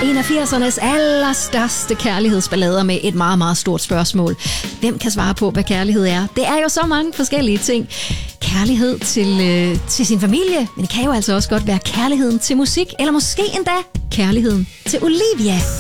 En af 80'ernes allerstørste kærlighedsballader med et meget, meget stort spørgsmål. Hvem kan svare på, hvad kærlighed er? Det er jo så mange forskellige ting. Kærlighed til sin familie, men det kan jo altså også godt være kærligheden til musik, eller måske endda kærligheden til Olivia.